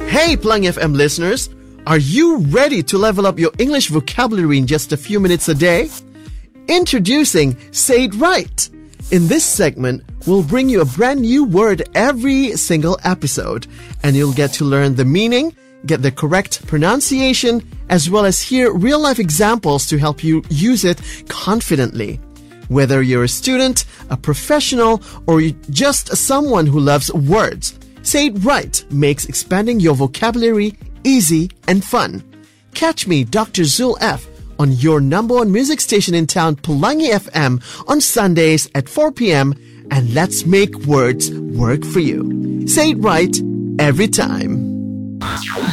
Hey Plang FM listeners, are you ready to level up your English vocabulary in just a few minutes a day? Introducing Say It Right. In this segment, we'll bring you a brand new word every single episode, and you'll get to learn the meaning, get the correct pronunciation, as well as hear real-life examples to help you use it confidently. Whether you're a student, a professional, or just someone who loves words, Say It Right makes expanding your vocabulary easy and fun. Catch me, Dr. Zul F, on your number one music station in town, Pelangi FM, on Sundays at 4 p.m. and let's make words work for you. Say it right every time.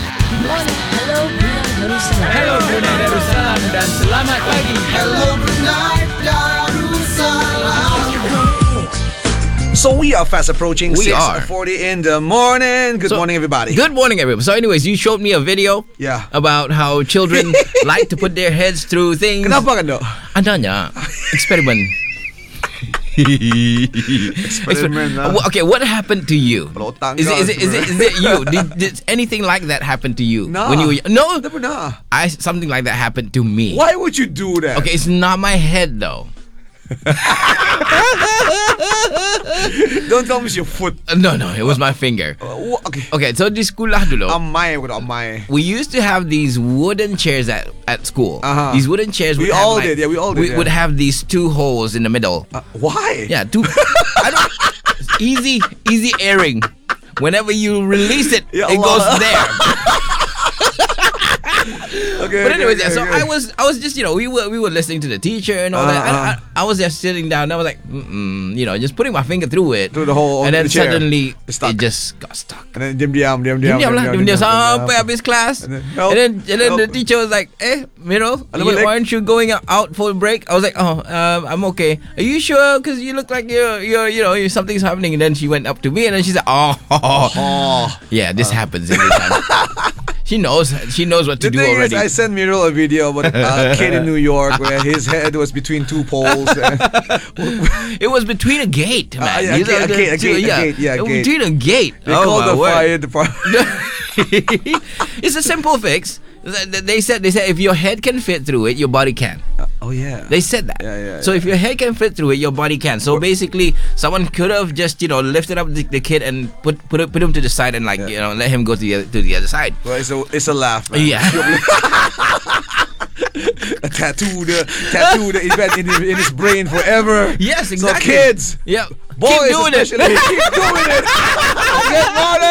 Hello Brunei Darussalam dan selamat pagi. Hello Brunei Darussalam. So we are fast approaching We are. 6:40 in the morning. Good morning, everybody. Good morning, everyone. So anyways, you showed me a video about how children like to put their heads through things. Kenapa kan, Dok? Adanya eksperimen. Eksperimen lah. Okay, what happened to you? Pelotang Is kau it you? Did anything like that happen to you? No. When you were no? Tak pernah. Something like that happened to me. Why would you do that? Okay, it's not my head though. Don't tell me it's your foot. No, it was my finger. Okay. Okay, so di sekolah dulu. Amai, bukan amai. We used to have these wooden chairs at school. Uh-huh. These wooden chairs. We would all have, did, yeah, we all did, We yeah. would have these two holes in the middle. Why? Yeah, two. I don't. Easy airing. Whenever you release it, Ya it goes Allah. there. Okay. But anyways, okay, so okay. I was just we were listening to the teacher and all that. And I was just sitting down. And I was like, just putting my finger through it. Through the hole and of then the chair. suddenly It's stuck. it just got stuck. And then diam-diam Sampai habis kelas. And And then, then help. the teacher was like, Miro, Ano balik? why aren't you going out for a break? I was like, I'm okay. Are you sure? Because you look like you're something's happening. And then she went up to me and then she said, yeah, this happens every time. She knows what to The do thing already. is, I sent Miro a video about a kid in New York where his head was between two poles. It was between a gate, man. Yeah, a gate. Between a gate. They called the fire department. It's a simple fix. They said if your head can fit through it, your body can. Oh yeah. They said that. Yeah. So if your head can fit through it, your body can. So basically, someone could have just lifted up the kid and put him to the side and let him go to the other side. Well, it's a laugh, man. Yeah. A tattoo the event in his brain forever. Yes, exactly. So kids, Yeah. boys Keep doing it. especially, keep doing it. Get